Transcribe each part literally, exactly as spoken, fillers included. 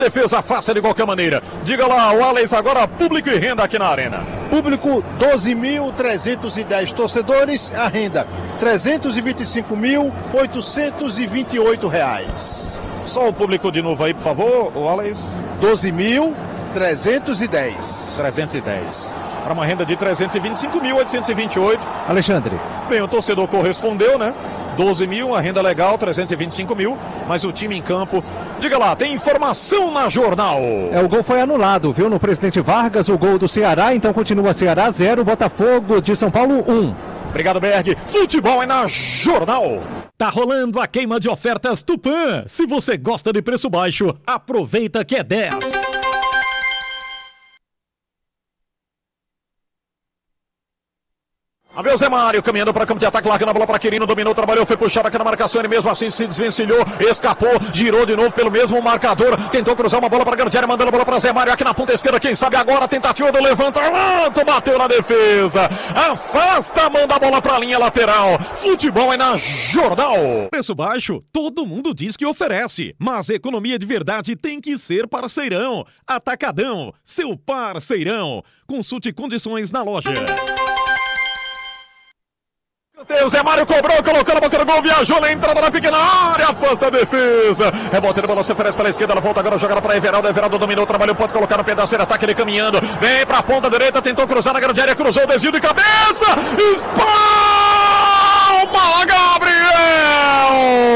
Defesa fácil de qualquer maneira. Diga lá, o Alex, agora público e renda aqui na arena. Público doze mil trezentos e dez torcedores, a renda trezentos e vinte e cinco mil oitocentos e vinte e oito reais. Só o público de novo aí, por favor, o Alex. doze mil trezentos e dez. trezentos e dez. Para uma renda de trezentos e vinte e cinco mil oitocentos e vinte e oito. Alexandre. Bem, o torcedor correspondeu, né? doze mil, a renda legal, trezentos e vinte e cinco mil, mas o time em campo, diga lá, tem informação na Jornal. É, o gol foi anulado, viu, no Presidente Vargas, o gol do Ceará, então continua Ceará zero, Botafogo de São Paulo um. Obrigado, Berg. Futebol é na Jornal. Tá rolando a queima de ofertas Tupã. Se você gosta de preço baixo, aproveita que é dez. A ver o Zé Mário caminhando para campo de ataque, largando a bola para Quirino, dominou, trabalhou, foi puxado aqui na marcação, ele mesmo assim se desvencilhou, escapou, girou de novo pelo mesmo marcador, tentou cruzar uma bola para a grande área, mandando a bola para Zé Mário aqui na ponta esquerda, quem sabe agora, tentativa do levantamento, bateu na defesa, afasta, manda a bola para a linha lateral. Futebol é na Jornal. Preço baixo, todo mundo diz que oferece, mas economia de verdade tem que ser parceirão. Atacadão, seu parceirão. Consulte condições na loja. O Zé Mário cobrou, colocou na boca do gol, viajou na entrada na pequena área, afasta a defesa. Rebote de bola, se oferece para a esquerda, ela volta agora, jogada para Everaldo. Everaldo dominou, trabalhou, pode colocar no pedaço, ele ataca, ele caminhando. Vem para a ponta direita, tentou cruzar na grande área, cruzou, desvio de cabeça. Espalma, Gabriel!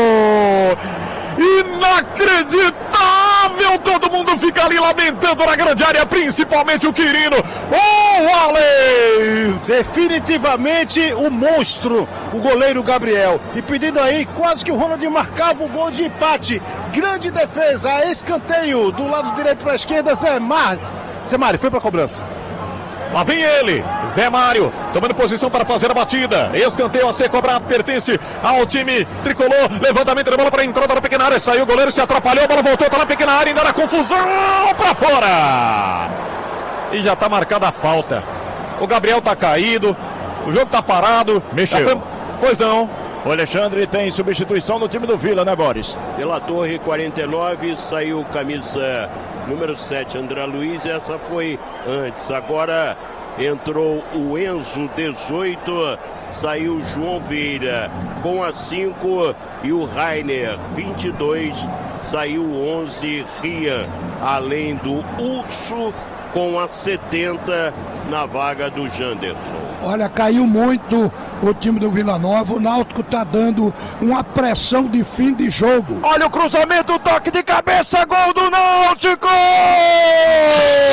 Inacreditável! Todo mundo fica ali lamentando na grande área, principalmente o Quirino. Oh, Alex! Definitivamente o monstro, o goleiro Gabriel. E pedindo aí, quase que o Ronald marcava o gol de empate. Grande defesa, escanteio do lado direito para a esquerda, Zé Mário. Zé Mário, foi para a cobrança. Lá vem ele, Zé Mário, tomando posição para fazer a batida. Escanteio a ser cobrado, pertence ao time tricolor. Levantamento de bola para a entrada da pequena área. Saiu o goleiro, se atrapalhou, a bola voltou, tá na pequena área, ainda na confusão, para fora. E já tá marcada a falta. O Gabriel tá caído, o jogo tá parado. Mexeu. Foi... Pois não. O Alexandre tem substituição no time do Vila, né, Boris? Pela Torre, quarenta e nove, saiu camisa número sete, André Luiz, essa foi antes. Agora entrou o Enzo, dezoito, saiu João Vieira com a cinco e o Rainer, vinte e dois, saiu onze, Rian, além do Urso com a setenta na vaga do Janderson. Olha, caiu muito o time do Vila Nova, o Náutico tá dando uma pressão de fim de jogo. Olha o cruzamento, toque de cabeça, gol do Náutico!